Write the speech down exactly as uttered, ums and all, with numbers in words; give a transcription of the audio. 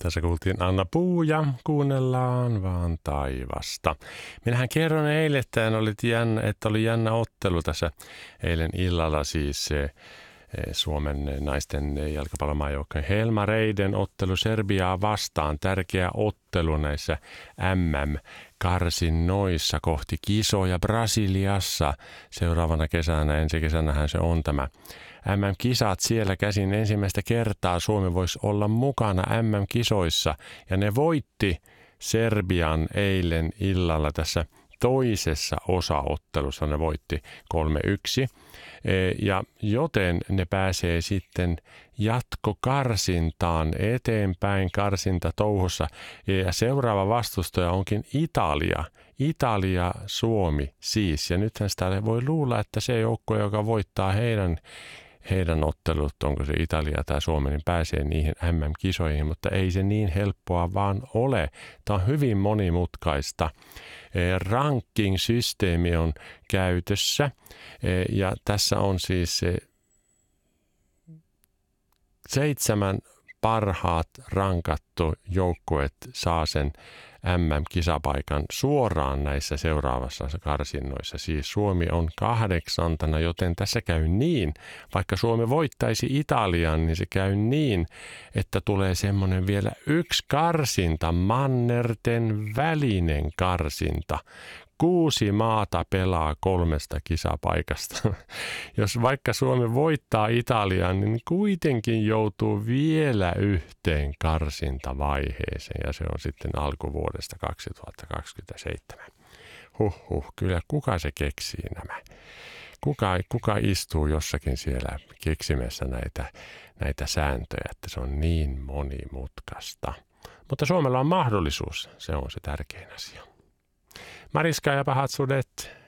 Tässä kuultiin Anna Puuja, kuunnellaan vaan taivasta. Minähän kerron eilen, että oli jännä, että oli jännä ottelu tässä eilen illalla, siis se Suomen naisten jalkapallomaajoukkojen Helmareiden ottelu Serbiaa vastaan. Tärkeä ottelu näissä M M-karsinnoissa kohti kisoja Brasiliassa. Seuraavana kesänä, ensi kesänähän se on tämä M M-kisat siellä käsin. Ensimmäistä kertaa Suomi voisi olla mukana M M-kisoissa ja ne voitti Serbian eilen illalla tässä toisessa osaottelussa. Ne voitti kolme yksi. Ja joten ne pääsee sitten jatkokarsintaan eteenpäin karsintatouhussa. Ja seuraava vastustaja onkin Italia. Italia, Suomi siis. Ja nythän sitä voi luulla, että se joukko, joka voittaa heidän, heidän ottelut, onko se Italia tai Suomi, niin pääsee niihin M M-kisoihin. Mutta ei se niin helppoa vaan ole. Tämä on hyvin monimutkaista. Ranking-systeemi on käytössä ja tässä on siis seitsemän parhaat rankattu joukkueet saa sen M M-kisapaikan suoraan näissä seuraavassa karsinnoissa. Siis Suomi on kahdeksantana, joten tässä käy niin, vaikka Suomi voittaisi Italian, niin se käy niin, että tulee semmoinen vielä yksi karsinta, mannerten välinen karsinta. Kuusi maata pelaa kolmesta kisapaikasta. Jos vaikka Suomi voittaa Italian, niin kuitenkin joutuu vielä yhteen karsintavaiheeseen ja se on sitten alkuvuodesta kaksituhattakaksikymmentäseitsemän. Huhhuh, kyllä kuka se keksii nämä? Kuka, kuka istuu jossakin siellä keksimässä näitä, näitä sääntöjä, että se on niin monimutkaista. Mutta Suomella on mahdollisuus, se on se tärkein asia. Mariska ja pahat sudet.